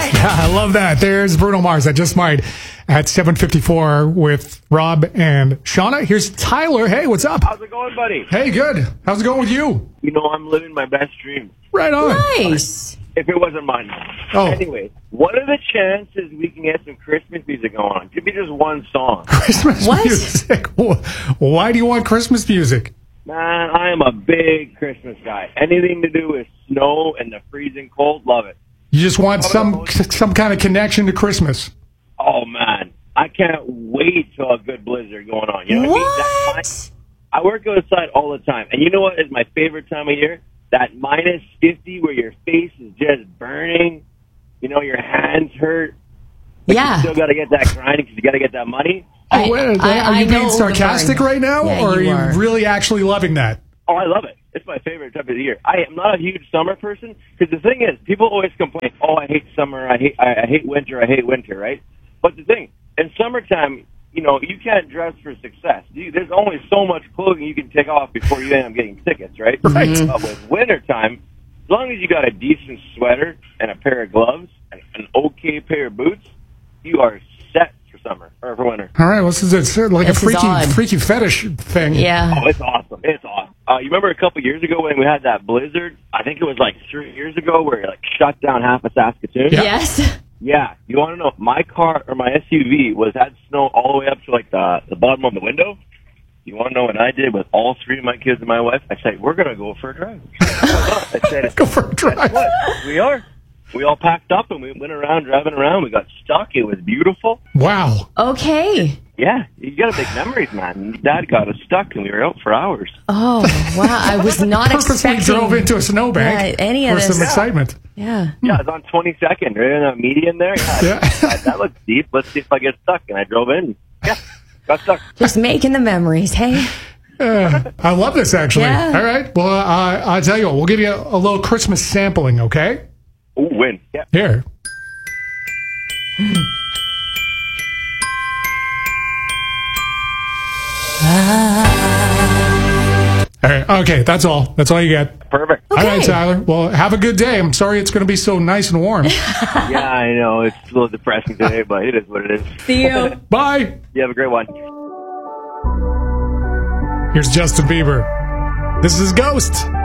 Yeah, I love that. There's Bruno Mars. I just might at 7:54 with Rob and Shauna. Here's Tyler. Hey, what's up? How's it going, buddy? Hey, good. How's it going with you? You know, I'm living my best dream. Right on. Nice. If it wasn't mine. Oh. Anyway, what are the chances we can get some Christmas music going on? Give me just one song. Christmas What? music. Why do you want Christmas music? Man, I am a big Christmas guy. Anything to do with snow and the freezing cold, love it. You just want some kind of connection to Christmas. Oh, man. I can't wait till a good blizzard going on. You know what I mean? What? I work outside all the time. And you know what is my favorite time of year? That minus 50 where your face is just burning. You know, your hands hurt. But Yeah. you still got to get that grinding because you got to get that money. Are you know being the sarcastic burn. right now, Yeah, or are you you are. really actually loving that? Oh, I love it. It's my favorite time of the year. I am not a huge summer person because the thing is, people always complain, oh, I hate summer, I hate winter, right? But the thing, in summertime, you know, you can't dress for success. There's only so much clothing you can take off before you end up getting tickets, right? Right. But with wintertime, as long as you got a decent sweater and a pair of gloves and an okay pair of boots, you are set for summer or for winter. All right, well, this is like This a is odd. freaky fetish thing. Yeah. Oh, it's awesome. It's awesome. You remember a couple years ago when we had that blizzard? I think it was like 3 years ago where it like shut down half of Saskatoon. Yeah. Yes. Yeah. You want to know? My car or my SUV had snow all the way up to like the bottom of the window. You want to know what I did with all three of my kids and my wife? I said, we're going to go for a drive. I said, Go for a drive. what? We are. We all packed up and we went around, driving around. We got stuck. It was beautiful. Wow. Okay. Yeah, you got to make memories, man. Dad got us stuck and we were out for hours. Oh, wow. I was not Purposely expecting drove into a snowbank any of for this. some excitement. Yeah. Yeah, it's on 22nd, right in a median there. Yeah. That looks deep. Let's see if I get stuck. And I drove in. Yeah, got stuck. Just making the memories, hey? I love this, actually. Yeah. All right. Well, I'll tell you what. We'll give you a little Christmas sampling, okay? Ooh, win. Yeah. Here. All right. Okay, that's all. That's all you get. Perfect. All right, Okay. Tyler. Well, have a good day. I'm sorry it's going to be so nice and warm. Yeah, I know. It's a little depressing today, but it is what it is. See you. Bye. You have a great one. Here's Justin Bieber. This is Ghost.